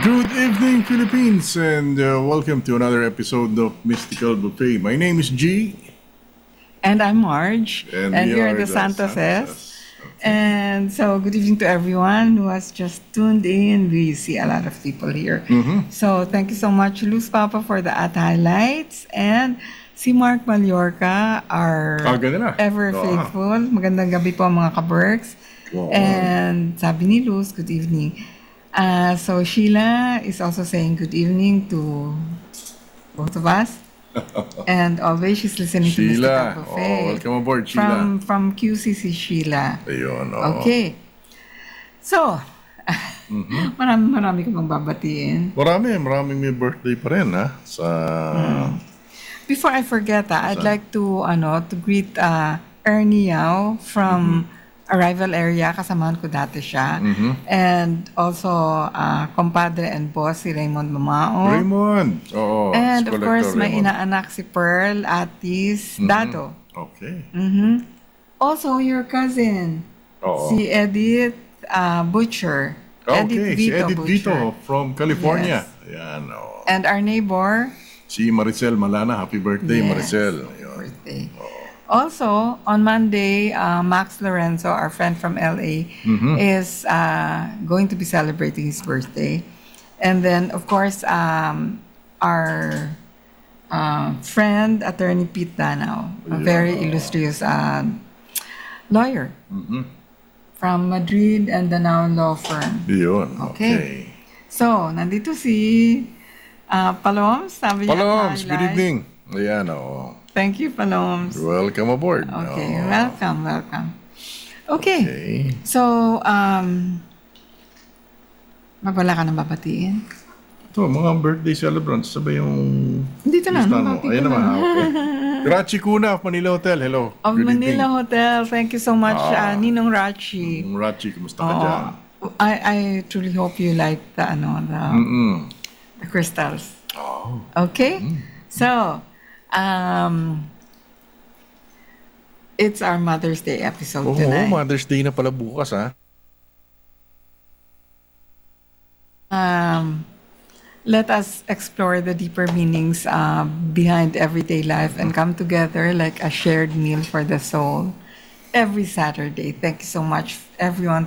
Good evening, Philippines, and welcome to another episode of Mystical Buffet. My name is G, And I'm Marge, and and we we're are the the Santoses. Okay. And so, good evening to everyone who has just tuned in. We see a lot of people here. So, thank you so much, Luz Papa, for the at highlights. And si Mark Mallorca, our Ganda na. ever Oo. faithful. Magandang gabi po, mga kaberks. Oo. And sabi ni Luz, good evening. So, Sheila is also saying good evening to both of us. And always she's listening to Mr. Sheila. Buffet. Welcome aboard, Sheila. From QCC Sheila. Ayun, oo. Okay. So, marami ka bang babatiin. Maraming may birthday pa rin, ha? Sa... Before I forget, I'd like to greet Ernie Yao from Arrival Area. Kasamahan ko dati siya. And also, compadre and boss si Raymond Mamao. Raymond. Oo. And of Collector course, may Raymond. inaanak si Pearl, Atis, Dado. Okay. Also, your cousin, Oo. si Edith Butcher. Okay, si Edith Butcher. Vito from California. Yes. Yan, oo. And our neighbor, Si Maricel Malana. Happy birthday, yes, Maricel. Ayun. birthday. Also, on Monday, Max Lorenzo, our friend from LA, is going to be celebrating his birthday. And then, of course, our friend, Attorney Pete Danao, a very illustrious lawyer from Madrid and Danao Law Firm. Yun, Okay. okay. So, nandito si Paloms. Sabi niya, Paloms, good highlight. evening. Ayan, oo. Thank you, Paloms. Welcome aboard. Okay, Oo. welcome. Okay. Okay. So, wala ka nang babatiin? Ito, mga birthday celebrants, sabay yung... Dito na, listahan mo. nabati Ayan ko naman, na. okay. Rachi Kuna of Manila Hotel, hello. Of Good Manila evening. Hotel, thank you so much, Ninong Rachi. Rachi, kumusta ka dyan? I truly hope you like the crystals. Oh. Okay? So, it's our Mother's Day episode Oo, tonight. Mother's Day na pala bukas, ha? Let us explore the deeper meanings behind everyday life and come together like a shared meal for the soul every Saturday. Thank you so much, everyone,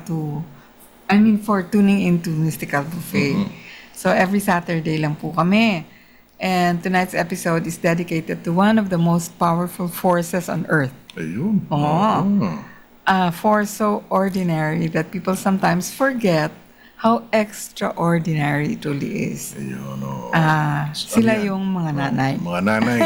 for tuning into Mystical Buffet. So every Saturday lang po kami. And tonight's episode is dedicated to one of the most powerful forces on earth. Ayun. Oo. A force so ordinary that people sometimes forget how extraordinary it truly is. Ayun, oo. Sila yan? yung mga nanay. Mga nanay.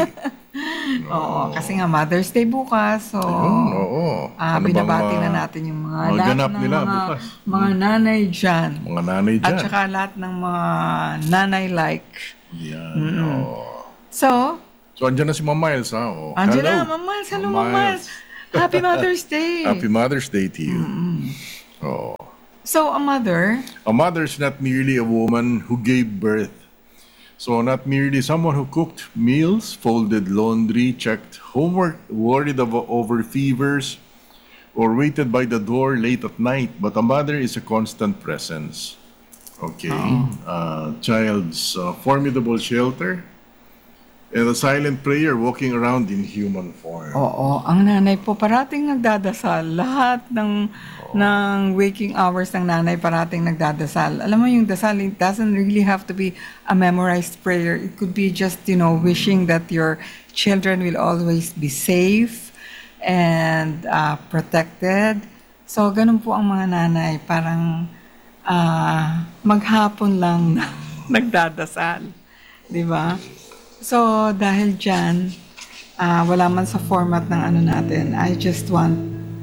Oo, kasi nga Mother's Day bukas. So, Ayun, oo. Ano bang binabati mga- na natin yung mga mga lahat ganap ng nila mga, bukas? mga nanay dyan. Mga nanay dyan. At saka lahat ng mga nanay-like. Yan, oo. So, So, andyan na si Ma'am Miles, ha? Oh, andyan hello. na, Ma'am Hello, Ma'am Ma'am Miles. Happy Mother's Day. Happy Mother's Day to you. Oh. So, a mother, A mother is not merely a woman who gave birth. So, not merely someone who cooked meals, folded laundry, checked homework, worried over fevers, or waited by the door late at night, but a mother is a constant presence. Okay. Child's formidable shelter, and a silent prayer walking around in human form. oo, ang nanay po parating nagdadasal. Lahat ng waking hours ng nanay parating nagdadasal. Alam mo yung dasal, it doesn't really have to be a memorized prayer. It could be just, wishing that your children will always be safe and protected. So, ganun po ang mga nanay. Parang maghapon lang nagdadasal. Di ba? So, dahil dyan, wala man sa format ng ano natin, I just want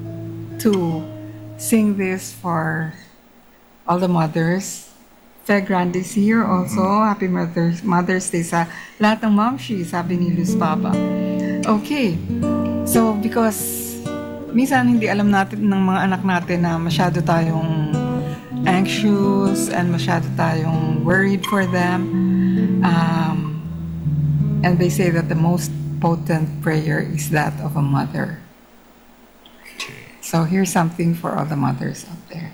to sing this for all the mothers. Fe Grande is here also. Happy Mother's Day sa lahat ng momshi, sabi ni Luz Papa. Okay. So, because minsan hindi alam natin ng mga anak natin na masyado tayong anxious and masyado tayong worried for them. And they say that the most potent prayer is that of a mother. So here's something for all the mothers out there.